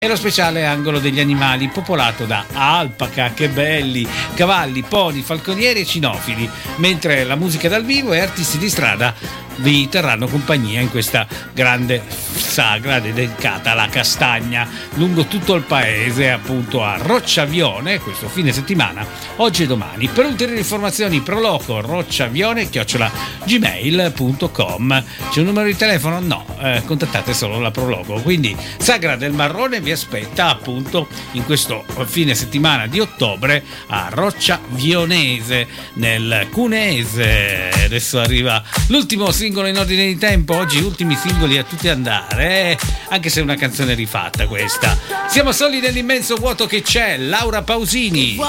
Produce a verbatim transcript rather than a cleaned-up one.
e lo speciale angolo degli animali popolato da alpaca, che belli, cavalli, pony, falconieri e cinofili, mentre la musica dal vivo e artisti di strada vi terranno compagnia in questa grande sagra dedicata alla castagna lungo tutto il paese, appunto a Rocciavione, questo fine settimana, oggi e domani. Per ulteriori informazioni proloco rocciavione chiocciola gmail punto com. C'è un numero di telefono? No, eh, contattate solo la Proloco. Quindi Sagra del Marrone vi aspetta appunto in questo fine settimana di ottobre a Rocciavionese nel Cuneese. Adesso arriva l'ultimo singolo in ordine di tempo, oggi ultimi singoli a tutti andare, eh? Anche se è una canzone rifatta questa. Siamo soli nell'immenso vuoto che c'è, Laura Pausini.